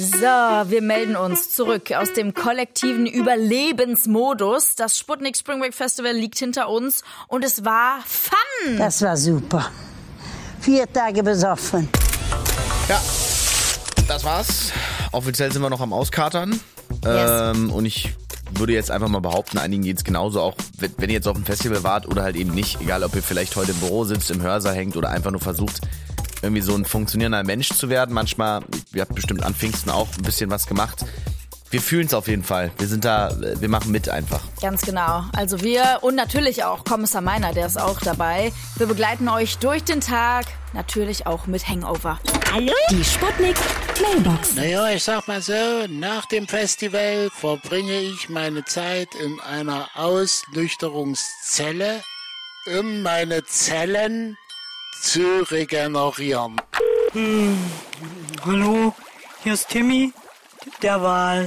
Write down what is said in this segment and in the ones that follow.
So, wir melden uns zurück aus dem kollektiven Überlebensmodus. Das Sputnik Spring Break Festival liegt hinter uns und es war Fun. Das war super. 4 Tage besoffen. Ja, das war's. Offiziell sind wir noch am Auskatern. Yes. Und ich würde jetzt einfach mal behaupten, einigen geht's genauso, auch wenn ihr jetzt auf dem Festival wart oder halt eben nicht. Egal, ob ihr vielleicht heute im Büro sitzt, im Hörsaal hängt oder einfach nur versucht, irgendwie so ein funktionierender Mensch zu werden. Manchmal, ihr habt bestimmt an Pfingsten auch ein bisschen was gemacht. Wir fühlen es auf jeden Fall. Wir machen mit einfach. Ganz genau. Also wir und natürlich auch Kommissar Meiner, der ist auch dabei. Wir begleiten euch durch den Tag, natürlich auch mit Hangover. Hallo? Die Sputnik Mailbox. Naja, ich sag mal so, nach dem Festival verbringe ich meine Zeit in einer Ausnüchterungszelle, um meine Zellen zu regenerieren. Hallo, hier ist Timmy, der Wal.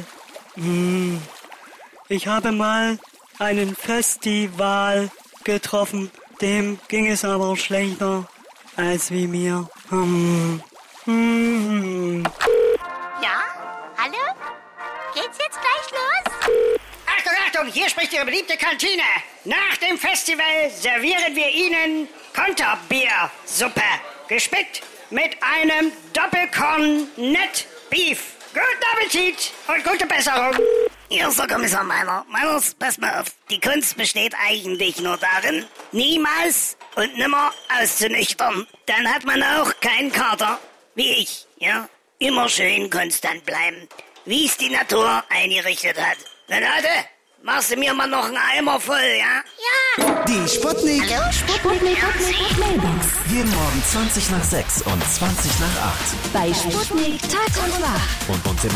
Ich habe mal einen Festival getroffen, dem ging es aber schlechter als wie mir. Ja? Hallo? Geht's jetzt gleich los? Achtung, Achtung, hier spricht Ihre beliebte Kantine. Nach dem Festival servieren wir Ihnen Konterbiersuppe. Gespickt mit einem Doppelkorn Net Beef. Guten Appetit und gute Besserung. Hier ist der Kommissar Meiner. Meiners, pass mal auf. Die Kunst besteht eigentlich nur darin, niemals und nimmer auszunüchtern. Dann hat man auch keinen Kater, wie ich, ja? Immer schön konstant bleiben, wie es die Natur eingerichtet hat. Renate, machst du mir mal noch einen Eimer voll, ja? Ja. Die Sputnik. Hallo, Sputnik Mailbox. Jeden Morgen 20 nach 6 und 20 nach 8. Bei Sputnik Tag und Nacht. Und uns im